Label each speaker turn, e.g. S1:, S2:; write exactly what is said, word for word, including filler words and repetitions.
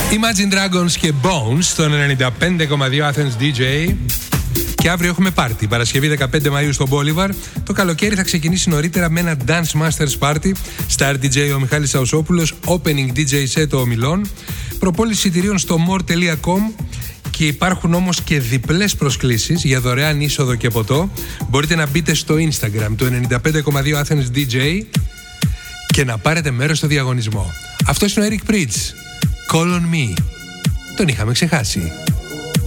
S1: Imagine Dragons και Bones στον ενενήντα πέντε κόμμα δύο Athens ντι τζέι. Και αύριο έχουμε πάρτι. Παρασκευή δεκαπέντε Μαΐου στο Bolivar. Το καλοκαίρι θα ξεκινήσει νωρίτερα με ένα Dance Masters Party. Star ντι τζέι ο Μιχάλης Σαουσόπουλος, Opening ντι τζέι set ο Μιλών. Προπόληση εισιτηρίων στο more τελεία com. Και υπάρχουν όμως και διπλές προσκλήσεις για δωρεάν είσοδο και ποτό. Μπορείτε να μπείτε στο Instagram του ενενήντα πέντε κόμμα δύο Athens ντι τζέι και να πάρετε μέρος στο διαγωνισμό. Αυτός είναι ο Eric Prydz. Call on me. Τον είχαμε ξεχάσει.